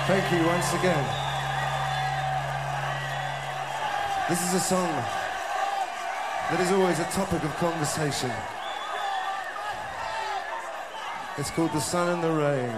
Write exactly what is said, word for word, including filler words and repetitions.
Thank you once again. This is a song that is always a topic of conversation. It's called The Sun and the Rain.